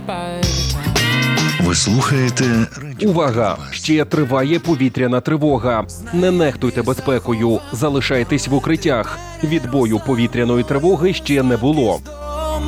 Ви слухаєте Увага! Ще триває повітряна тривога. Не нехтуйте безпекою, залишайтесь в укриттях. Відбою повітряної тривоги ще не було.